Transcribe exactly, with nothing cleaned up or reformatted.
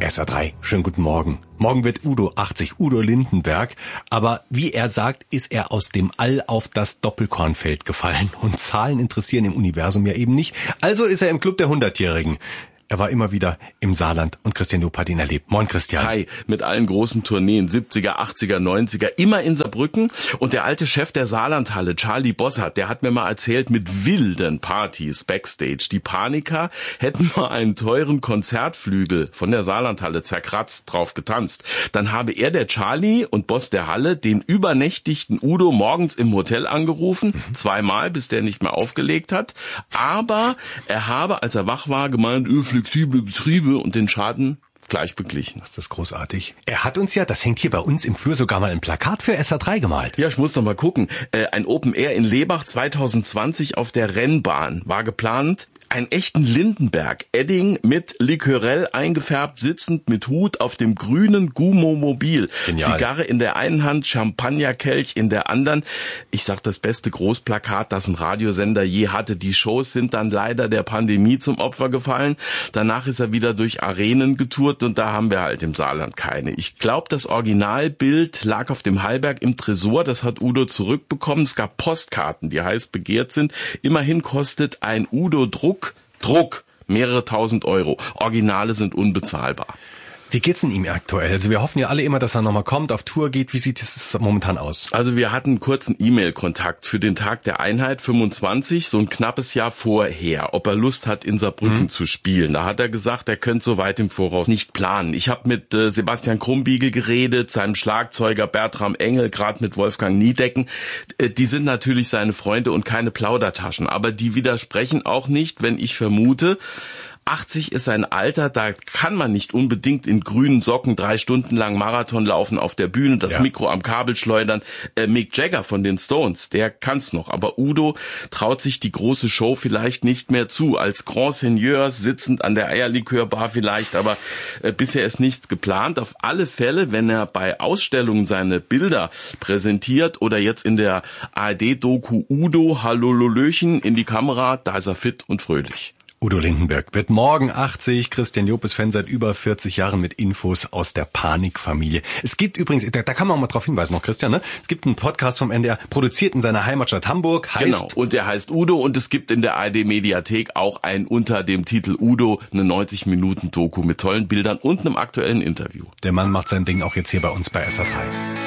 S R drei, schönen guten Morgen. Morgen wird Udo achtzig, Udo Lindenberg. Aber wie er sagt, ist er aus dem All auf das Doppelkornfeld gefallen. Und Zahlen interessieren im Universum ja eben nicht. Also ist er im Club der Hundertjährigen. Er war immer wieder im Saarland und Christian Job hat ihn erlebt. Moin Christian. Hi, mit allen großen Tourneen, siebziger, achtziger, neunziger, immer in Saarbrücken. Und der alte Chef der Saarlandhalle, Charlie Bossert, der hat mir mal erzählt, mit wilden Partys backstage. Die Paniker hätten mal einen teuren Konzertflügel von der Saarlandhalle zerkratzt, drauf getanzt. Dann habe er, der Charlie und Boss der Halle, den übernächtigten Udo morgens im Hotel angerufen, mhm. zweimal, bis der nicht mehr aufgelegt hat. Aber er habe, als er wach war, gemeint, flexible Betriebe und den Schaden gleich beglichen. Das ist großartig. Er hat uns ja, das hängt hier bei uns im Flur, sogar mal ein Plakat für S R drei gemalt. Ja, ich muss noch mal gucken. Äh, ein Open Air in Lebach zwanzig zwanzig auf der Rennbahn war geplant. Einen echten Lindenberg, Edding mit Likörell eingefärbt, sitzend mit Hut auf dem grünen Gummo-Mobil. Genial. Zigarre in der einen Hand, Champagnerkelch in der anderen. Ich sag, das beste Großplakat, das ein Radiosender je hatte. Die Shows sind dann leider der Pandemie zum Opfer gefallen. Danach ist er wieder durch Arenen getourt und da haben wir halt im Saarland keine. Ich glaube, das Originalbild lag auf dem Hallberg im Tresor. Das hat Udo zurückbekommen. Es gab Postkarten, die heiß begehrt sind. Immerhin kostet ein Udo-Druck Druck, mehrere tausend Euro. Originale sind unbezahlbar. Wie geht's denn ihm aktuell? Also wir hoffen ja alle immer, dass er nochmal kommt, auf Tour geht. Wie sieht es momentan aus? Also wir hatten kurzen E-Mail-Kontakt für den Tag der Einheit fünfundzwanzig, so ein knappes Jahr vorher, ob er Lust hat, in Saarbrücken mhm. zu spielen. Da hat er gesagt, er könnte so weit im Voraus nicht planen. Ich habe mit äh, Sebastian Krumbiegel geredet, seinem Schlagzeuger Bertram Engel, gerade mit Wolfgang Niedecken. Äh, die sind natürlich seine Freunde und keine Plaudertaschen, aber die widersprechen auch nicht, wenn ich vermute, achtzig ist ein Alter, da kann man nicht unbedingt in grünen Socken drei Stunden lang Marathon laufen auf der Bühne, das ja. Mikro am Kabel schleudern. Äh, Mick Jagger von den Stones, der kann's noch. Aber Udo traut sich die große Show vielleicht nicht mehr zu. Als Grand Seigneur sitzend an der Eierlikörbar vielleicht, aber äh, bisher ist nichts geplant. Auf alle Fälle, wenn er bei Ausstellungen seine Bilder präsentiert oder jetzt in der A R D-Doku Udo, Hallololöchen in die Kamera, da ist er fit und fröhlich. Udo Lindenberg wird morgen achtzig. Christian Job ist Fan seit über vierzig Jahren mit Infos aus der Panikfamilie. Es gibt übrigens, da, da kann man auch mal drauf hinweisen noch, Christian, ne? Es gibt einen Podcast vom N D R, produziert in seiner Heimatstadt Hamburg, heißt... Genau, und der heißt Udo und es gibt in der A R D-Mediathek auch ein unter dem Titel Udo, eine neunzig Minuten Doku mit tollen Bildern und einem aktuellen Interview. Der Mann macht sein Ding auch jetzt hier bei uns bei S R drei.